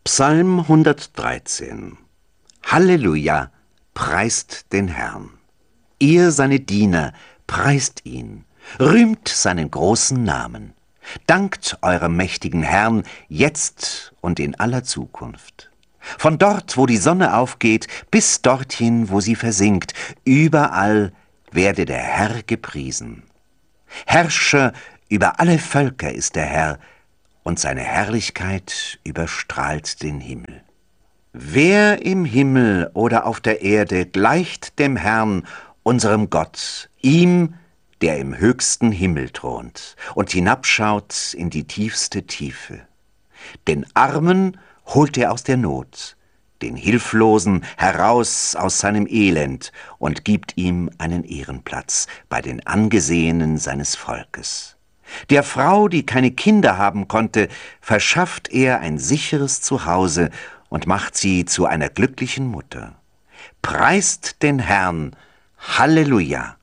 Psalm 113. Halleluja, preist den Herrn. Ihr seine Diener, preist ihn, rühmt seinen großen Namen. Dankt eurem mächtigen Herrn jetzt und in aller Zukunft. Von dort, wo die Sonne aufgeht, bis dorthin, wo sie versinkt, überall werde der Herr gepriesen. Herrscher über alle Völker ist der Herr, und seine Herrlichkeit überstrahlt den Himmel. Wer im Himmel oder auf der Erde gleicht dem Herrn, unserem Gott, ihm, der im höchsten Himmel thront und hinabschaut in die tiefste Tiefe? Den Armen holt er aus der Not, den Hilflosen heraus aus seinem Elend und gibt ihm einen Ehrenplatz bei den Angesehenen seines Volkes. Der Frau, die keine Kinder haben konnte, verschafft er ein sicheres Zuhause und macht sie zu einer glücklichen Mutter. Preist den Herrn, Halleluja!